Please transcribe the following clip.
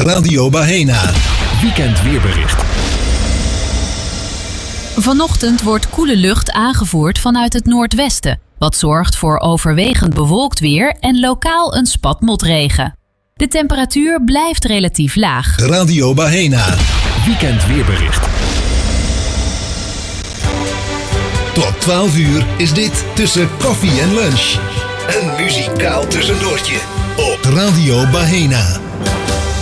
Radio Bahena. Weekend weerbericht. Vanochtend wordt koele lucht aangevoerd vanuit het noordwesten, wat zorgt voor overwegend bewolkt weer en lokaal een spat motregen. De temperatuur blijft relatief laag. Radio Bahena. Weekend weerbericht. Tot 12 uur is dit Tussen Koffie en Lunch. Een muzikaal tussendoortje op Radio Bahena.